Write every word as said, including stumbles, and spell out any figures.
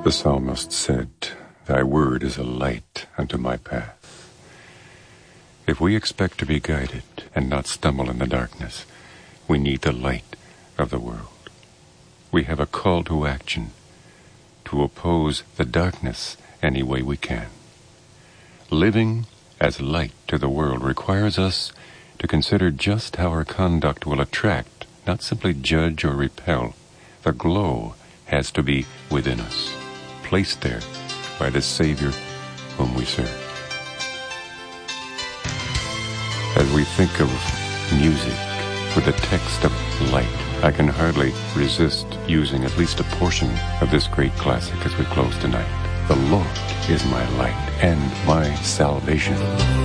The psalmist said, "Thy word is a light unto my path." If we expect to be guided and not stumble in the darkness, we need the light of the world. We have a call to action, to oppose the darkness any way we can. Living as light to the world requires us to consider just how our conduct will attract, not simply judge or repel. The glow has to be within us, placed there by the Savior whom we serve. As we think of music with the text of light, I can hardly resist using at least a portion of this great classic as we close tonight. The Lord is my light and my salvation.